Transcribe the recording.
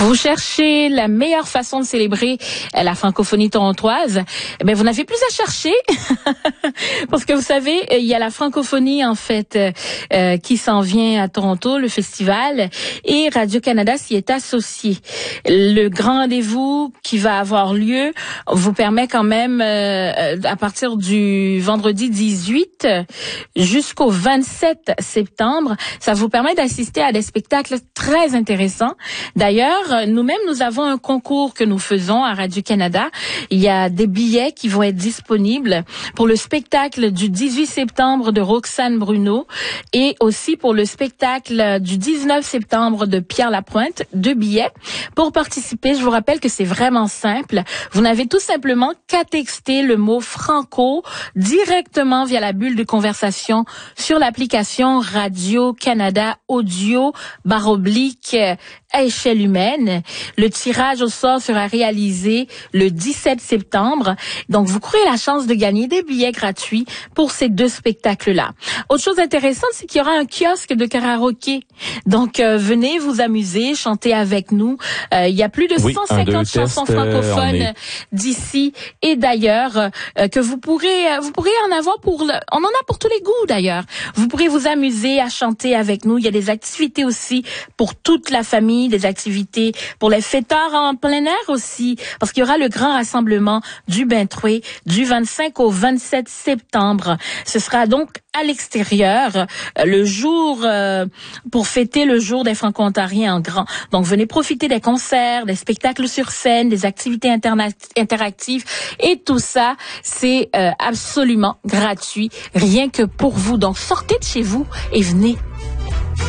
Vous cherchez la meilleure façon de célébrer la francophonie torontoise? Eh bien, vous n'avez plus à chercher. Parce que vous savez, il y a la francophonie, en fait, qui s'en vient à Toronto, le festival, et Radio-Canada s'y est associé. Le grand rendez-vous qui va avoir lieu vous permet quand même, à partir du vendredi 18 jusqu'au 27 septembre, ça vous permet d'assister à des spectacles très intéressants. D'ailleurs, nous-mêmes, nous avons un concours que nous faisons à Radio-Canada. Il y a des billets qui vont être disponibles pour le spectacle du 18 septembre de Roxane Bruno et aussi pour le spectacle du 19 septembre de Pierre Lapointe. 2 billets. Pour participer, je vous rappelle que c'est vraiment simple. Vous n'avez tout simplement qu'à texter le mot franco directement via la bulle de conversation sur l'application Radio-Canada Audio / à échelle humaine. Le tirage au sort sera réalisé le 17 septembre. Donc, vous courez la chance de gagner des billets gratuits pour ces 2 spectacles-là. Autre chose intéressante, c'est qu'il y aura un kiosque de karaoké. Donc, venez vous amuser, chanter avec nous. Il y a plus de 150 chansons francophones d'ici et d'ailleurs que vous pourrez en avoir on en a pour tous les goûts d'ailleurs. Vous pourrez vous amuser à chanter avec nous. Il y a des activités aussi pour toute la famille, des activités pour les fêtards en plein air aussi, parce qu'il y aura le grand rassemblement du Bentroué du 25 au 27 septembre. Ce sera donc à l'extérieur, le jour pour fêter le jour des Franco-Ontariens en grand. Donc venez profiter des concerts, des spectacles sur scène, des activités interactives et tout ça, c'est absolument gratuit, rien que pour vous. Donc sortez de chez vous et venez